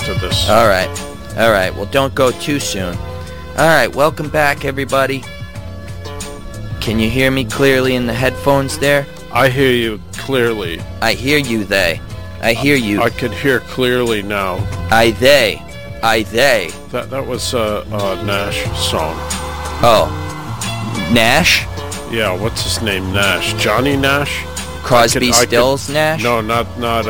to this. All right. Well, don't go too soon. All right, welcome back, everybody. Can you hear me clearly in the headphones there? I hear you clearly. I hear you, they. I hear you. I could hear clearly now. They. That was a Nash song. Oh. Nash? Yeah, what's his name? Nash. Johnny Nash? Crosby, Stills Nash? No, not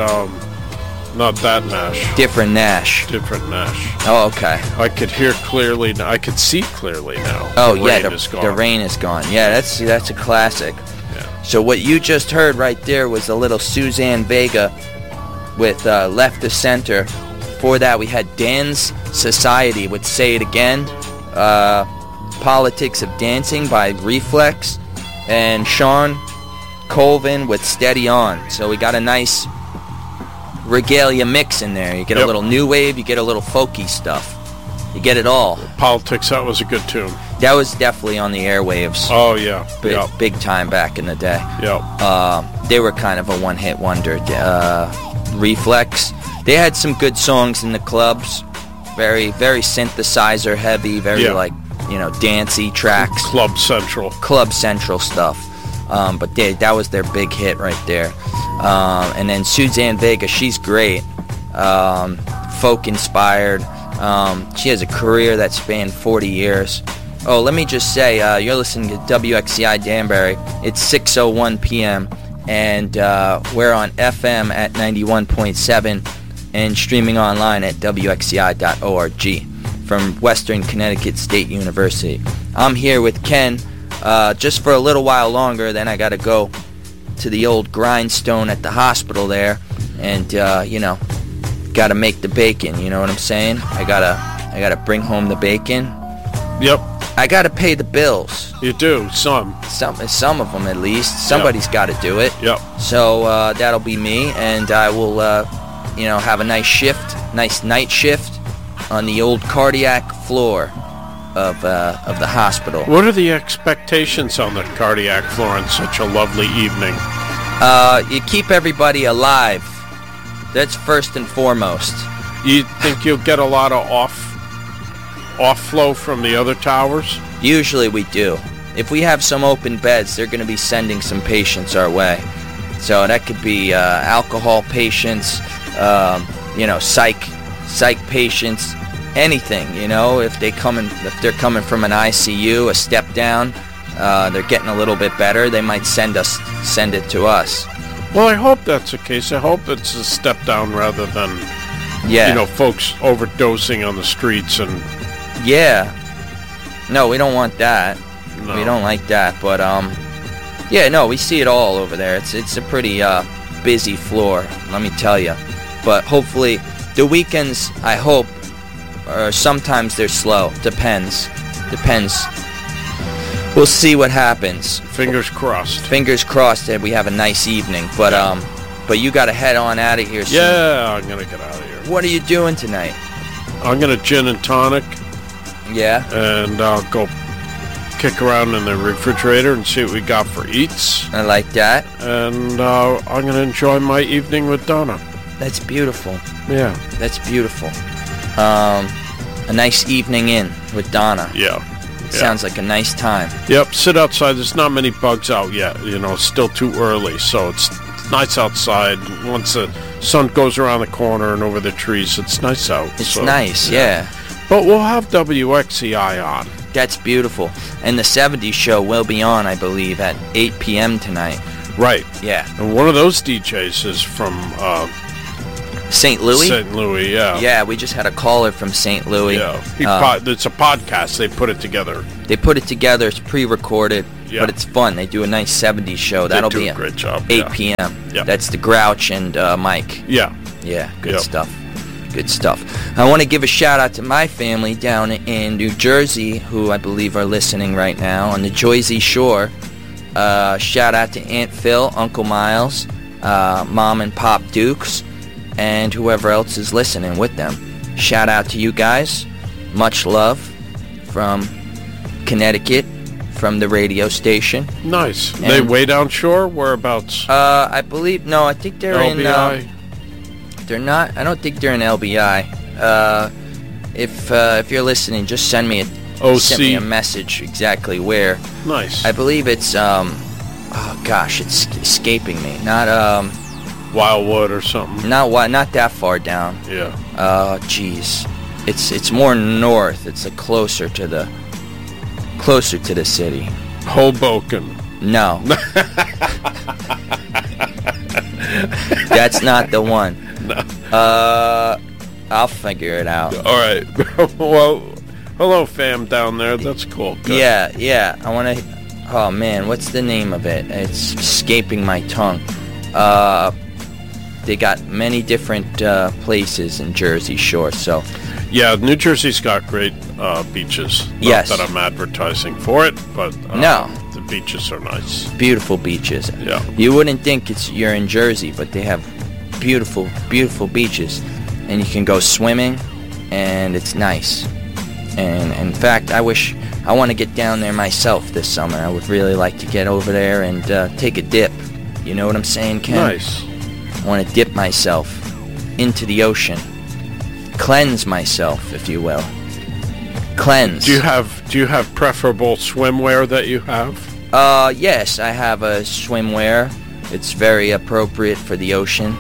that Nash. Different Nash. Different Nash. Oh, okay. I could hear clearly. I could see clearly now. Oh, the yeah, rain is gone. the rain is gone. Yeah, that's a classic. Yeah. So what you just heard right there was a little Suzanne Vega with Left of Center. Before that, we had Dan's Society with Say It Again. Politics of Dancing by Reflex. And Sean Colvin with Steady On. So we got a nice regalia mix in there. You get a little new wave, you get a little folky stuff. You get it all. Politics, that was a good tune. That was definitely on the airwaves. Oh, yeah. Big time back in the day. Yep. They were kind of a one-hit wonder. Reflex. They had some good songs in the clubs. Very, very synthesizer heavy, very dancey tracks. Club Central stuff. But that was their big hit right there. And then Suzanne Vega, she's great. Folk inspired. She has a career that spanned 40 years. Oh, let me just say, you're listening to WXCI Danbury. It's 6:01 p.m. and we're on FM at 91.7 and streaming online at WXCI.org from Western Connecticut State University. I'm here with Ken just for a little while longer, then I got to go to the old grindstone at the hospital there and, got to make the bacon, you know what I'm saying? I gotta bring home the bacon. Yep. I got to pay the bills. You do, some of them at least. Somebody's got to do it. Yep. So that'll be me, and I will, have a nice night shift on the old cardiac floor of the hospital. What are the expectations on the cardiac floor on such a lovely evening? You keep everybody alive. That's first and foremost. You think you'll get a lot of off flow from the other towers? Usually we do. If we have some open beds, they're going to be sending some patients our way. So that could be alcohol patients, psych patients, anything. If they're coming from an ICU, a step down, they're getting a little bit better, they might send it to us. Well, I hope that's the case. I hope it's a step down rather than, folks overdosing on the streets and... Yeah. No, we don't want that. No. We don't like that, but, we see it all over there. It's a pretty, busy floor, let me tell you. But hopefully, the weekends, I hope, sometimes they're slow. Depends. We'll see what happens. Fingers crossed. Fingers crossed that we have a nice evening. But you got to head on out of here soon. Yeah, I'm going to get out of here. What are you doing tonight? I'm going to gin and tonic. Yeah? And I'll go kick around in the refrigerator and see what we got for eats. I like that. And I'm going to enjoy my evening with Donna. That's beautiful. Yeah. That's beautiful. A nice evening in with Donna. Yeah. Sounds like a nice time. Yep, sit outside. There's not many bugs out yet. It's still too early, so it's nice outside. Once the sun goes around the corner and over the trees, it's nice out. It's nice, yeah. But we'll have WXCI on. That's beautiful. And the 70s show will be on, I believe, at 8 p.m. tonight. Right. Yeah. And one of those DJs is from... St. Louis? St. Louis, yeah. Yeah, we just had a caller from St. Louis. Yeah, it's a podcast. They put it together. It's pre-recorded, but it's fun. They do a nice 70s show. That'll be a great job. 8 p.m. Yeah. That's the Grouch and Mike. Yeah. Yeah, good stuff. Good stuff. I want to give a shout-out to my family down in New Jersey, who I believe are listening right now, on the Jersey Shore. Shout-out to Aunt Phil, Uncle Miles, Mom and Pop Dukes, and whoever else is listening with them. Shout out to you guys. Much love from Connecticut, from the radio station. Nice. And they way down shore? Whereabouts? I think they're LBI? They're not. I don't think they're in LBI. If you're listening, just send me a message exactly where. Nice. I believe it's oh gosh, it's escaping me. Not Wildwood or something. Not that far down. Yeah. Geez, it's more north. It's closer to the city. Hoboken. No. That's not the one. No. I'll figure it out. All right. Well, hello, fam down there. That's cool. Good. Yeah. I want to... Oh, man, what's the name of it? It's escaping my tongue. They got many different places in Jersey Shore, so... Yeah, New Jersey's got great beaches. Yes. Not that I'm advertising for it, but... No. The beaches are nice. Beautiful beaches. Yeah. You wouldn't think you're in Jersey, but they have beautiful, beautiful beaches. And you can go swimming, and it's nice. And in fact, I want to get down there myself this summer. I would really like to get over there and take a dip. You know what I'm saying, Ken? Nice. I want to dip myself into the ocean. Cleanse myself, if you will. Cleanse. Do you have preferable swimwear that you have? Yes, I have a swimwear. It's very appropriate for the ocean.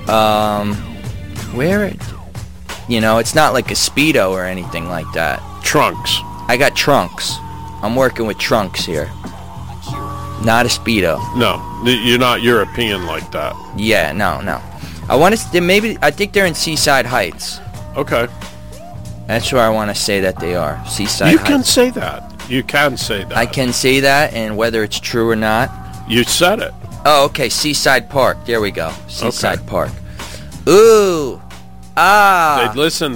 It's not like a Speedo or anything like that. Trunks. I got trunks. I'm working with trunks here. Not a Speedo. No, you're not European like that. Yeah, no. I think they're in Seaside Heights. Okay. That's where I want to say that they are. Seaside Heights. You can say that. You can say that. I can say that, and whether it's true or not. You said it. Oh, okay. Seaside Park. There we go. Seaside Park. Ooh. Ah. They listen,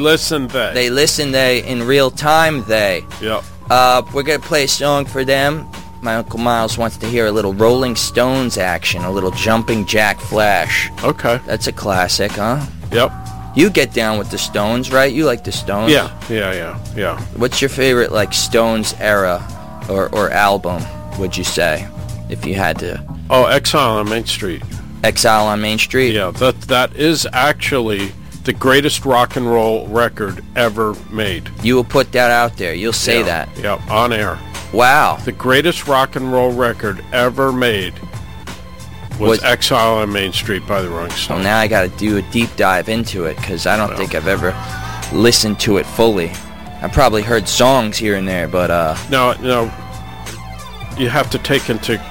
in real time, they. Yep. We're going to play a song for them. My Uncle Miles wants to hear a little Rolling Stones action, a little Jumping Jack Flash. Okay. That's a classic, huh? Yep. You get down with the Stones, right? You like the Stones? Yeah. What's your favorite, Stones era or album, would you say, if you had to? Oh, Exile on Main Street. Exile on Main Street? Yeah, that is actually the greatest rock and roll record ever made. You will put that out there. You'll say that. Yeah, on air. Wow. The greatest rock and roll record ever made was Exile on Main Street by the Rolling Stones. Well, now I got to do a deep dive into it because I don't think I've ever listened to it fully. I probably heard songs here and there, but No, you have to take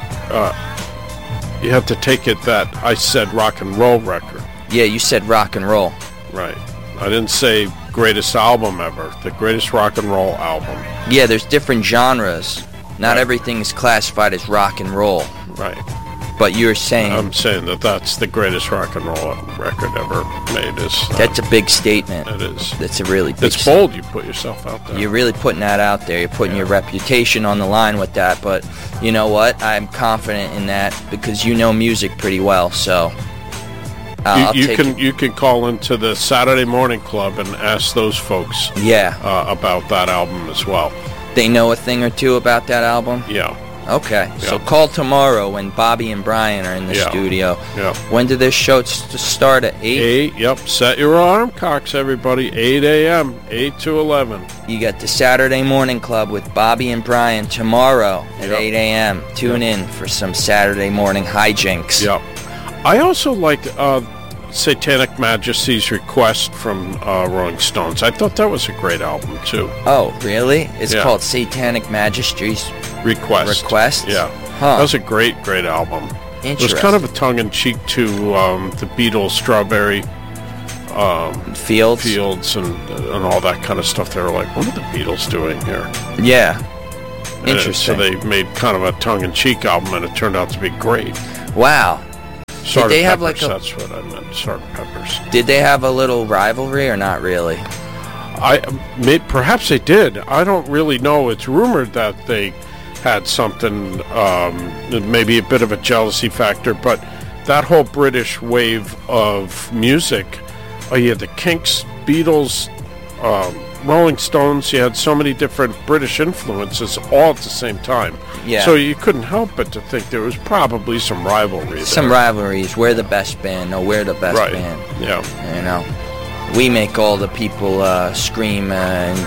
it that I said rock and roll record. Yeah, you said rock and roll. Right. I didn't say greatest album ever. The greatest rock and roll album. Yeah, there's different genres. Not everything is classified as rock and roll. Right. But you're saying... I'm saying that's the greatest rock and roll record ever made. That's a big statement. It is. That's a really big It's bold. You put yourself out there. You're really putting that out there. You're putting your reputation on the line with that. But you know what? I'm confident in that because you know music pretty well. So you can call into the Saturday Morning Club and ask those folks about that album as well. They know a thing or two about that album? Yeah. Okay, so call tomorrow when Bobby and Brian are in the studio. Yeah. When did this show start at 8? 8, yep. Set your alarm clocks, everybody. 8 a.m., 8 to 11. You got the Saturday Morning Club with Bobby and Brian tomorrow at 8 a.m. Tune in for some Saturday morning hijinks. Yep. I also like Satanic Majesty's Request from Rolling Stones. I thought that was a great album, too. Oh, really? It's called Satanic Majesty's Request? Yeah. Huh. That was a great album. Interesting. It was kind of a tongue-in-cheek to the Beatles' Strawberry Fields and all that kind of stuff. They were like, what are the Beatles doing here? Yeah. Interesting. So they made kind of a tongue-in-cheek album, and it turned out to be great. Wow. Salt and Peppers, that's what I meant. Salt and Peppers. Did they have a little rivalry or not really? Perhaps they did. I don't really know. It's rumored that they had something, maybe a bit of a jealousy factor, but that whole British wave of music, you had the Kinks, Beatles, Rolling Stones, you had so many different British influences all at the same time. Yeah. So you couldn't help but to think there was probably some rivalry there. Some rivalries. We're the best band. No, we're the best band. Yeah. You know. we make all the people scream and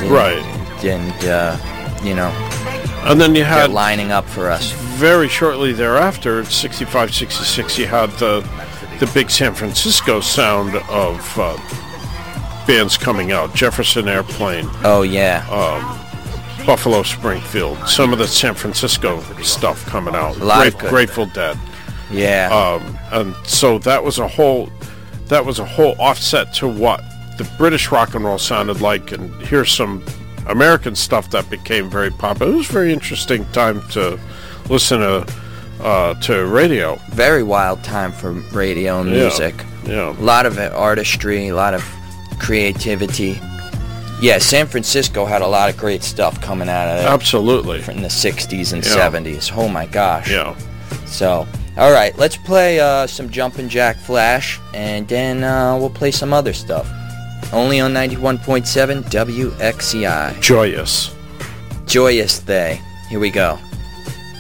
you know, and then you had lining up for us. Very shortly thereafter, 65, 66, you had the big San Francisco sound of bands coming out. Jefferson Airplane. Oh, yeah. Buffalo Springfield. Some of the San Francisco stuff coming out. A lot of good. Grateful Dead. Yeah. And so that was a whole offset to what the British rock and roll sounded like, and here's some American stuff that became very popular. It was a very interesting time to listen to radio. Very wild time for radio and music. Yeah. A lot of artistry, a lot of creativity. Yeah, San Francisco had a lot of great stuff coming out of it. Absolutely. In the 60s and 70s. Oh my gosh. Yeah. So, all right, let's play some Jumpin' Jack Flash, and then we'll play some other stuff. Only on 91.7 WXCI. Joyous Day. Here we go.